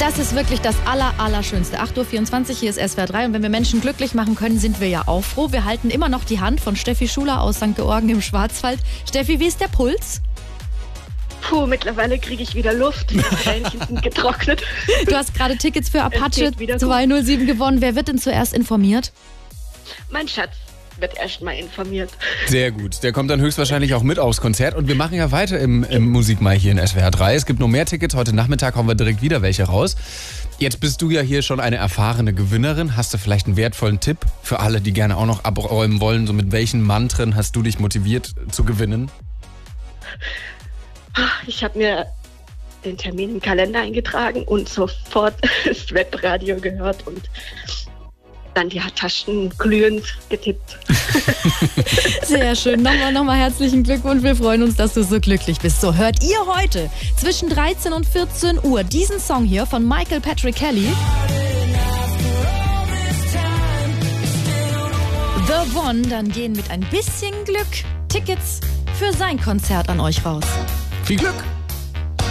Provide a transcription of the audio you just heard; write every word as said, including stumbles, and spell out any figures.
Das ist wirklich das aller, Allerschönste. acht Uhr vierundzwanzig, hier ist S W R drei. Und wenn wir Menschen glücklich machen können, sind wir ja auch froh. Wir halten immer noch die Hand von Steffi Schuler aus Sankt Georgen im Schwarzwald. Steffi, wie ist der Puls? Puh, mittlerweile kriege ich wieder Luft. Die Tränchen sind getrocknet. Du hast gerade Tickets für Apache zweihundertsieben gewonnen. Wer wird denn zuerst informiert? Mein Schatz wird erst mal informiert. Sehr gut. Der kommt dann höchstwahrscheinlich auch mit aufs Konzert. Und wir machen ja weiter im, im Musikmai hier in S W R drei. Es gibt noch mehr Tickets. Heute Nachmittag hauen wir direkt wieder welche raus. Jetzt bist du ja hier schon eine erfahrene Gewinnerin. Hast du vielleicht einen wertvollen Tipp für alle, die gerne auch noch abräumen wollen? So mit welchen Mantren hast du dich motiviert zu gewinnen? Ich habe mir den Termin im Kalender eingetragen und sofort das Webradio gehört und dann die Tasten glühend getippt. Sehr schön. Nochmal, nochmal herzlichen Glückwunsch. Wir freuen uns, dass du so glücklich bist. So, hört ihr heute zwischen dreizehn und vierzehn Uhr diesen Song hier von Michael Patrick Kelly. The One, dann gehen mit ein bisschen Glück Tickets für sein Konzert an euch raus. Viel Glück!